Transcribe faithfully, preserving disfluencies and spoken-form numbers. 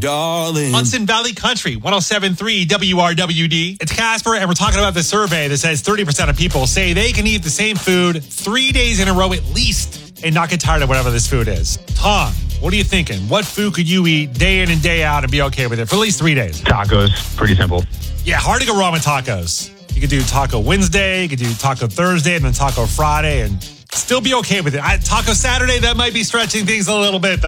darling. Hudson Valley Country, one oh seven point three W R W D. It's Casper, and we're talking about the survey that says thirty percent of people say they can eat the same food three days in a row at least and not get tired of whatever this food is. Tom, what are you thinking? What food could you eat day in and day out and be okay with it for at least three days? Tacos, pretty simple. Yeah, hard to go wrong with tacos. You could do Taco Wednesday, you could do Taco Thursday, and then Taco Friday, and still be okay with it. I, Taco Saturday, that might be stretching things a little bit, though.